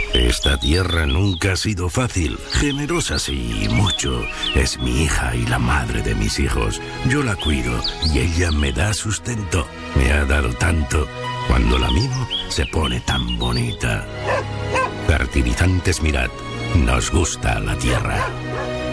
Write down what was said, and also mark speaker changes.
Speaker 1: Esta tierra nunca ha sido fácil, generosa sí, mucho. Es mi hija y la madre de mis hijos. Yo la cuido y ella me da sustento. Me ha dado tanto. Cuando la mimo, se pone tan bonita. Fertilizantes Mirad. Nos gusta la tierra.